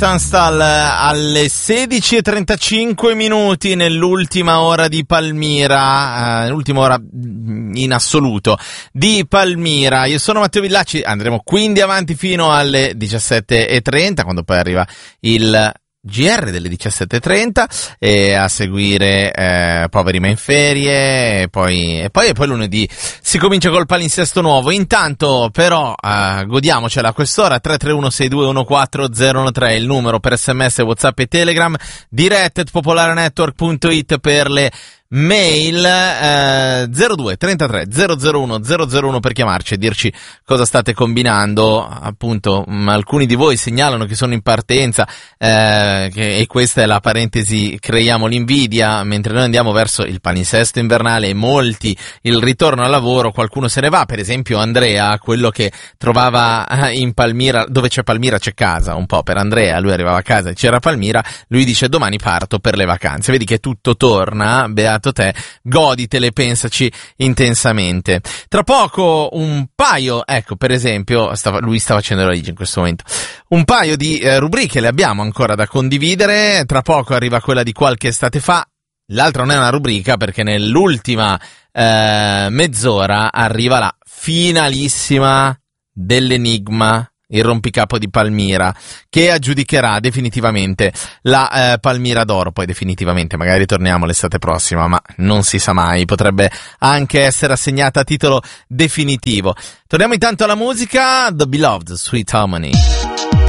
Tunstall alle 16:35 nell'ultima ora di Palmira, l'ultima ora in assoluto di Palmira. Io sono Matteo Villacci, andremo quindi avanti fino alle 17:30, quando poi arriva il GR delle 17:30 e a seguire Poveri ma in ferie e poi lunedì si comincia col palinsesto nuovo. Intanto però godiamocela a quest'ora. 331-6214013 il numero per SMS, WhatsApp e Telegram, direct@popolarenetwork.it per le mail, 02 33 001 001 per chiamarci e dirci cosa state combinando. Appunto, alcuni di voi segnalano che sono in partenza, e questa è la parentesi, creiamo l'invidia, mentre noi andiamo verso il palinsesto invernale e molti il ritorno al lavoro. Qualcuno se ne va, per esempio Andrea, quello che trovava in Palmira, dove c'è Palmira c'è casa, un po' per Andrea, lui arrivava a casa e c'era Palmira, lui dice domani parto per le vacanze. Vedi che tutto torna, beato te, goditele, pensaci intensamente. Tra poco un paio, ecco, per esempio, lui sta facendo la legge in questo momento, un paio di rubriche le abbiamo ancora da condividere. Tra poco arriva quella di qualche estate fa, l'altra non è una rubrica perché nell'ultima mezz'ora arriva la finalissima dell'Enigma, il rompicapo di Palmira, che aggiudicherà definitivamente la Palmira d'Oro. Poi definitivamente, magari torniamo l'estate prossima, ma non si sa mai, potrebbe anche essere assegnata a titolo definitivo. Torniamo intanto alla musica, The Beloved, Sweet Harmony.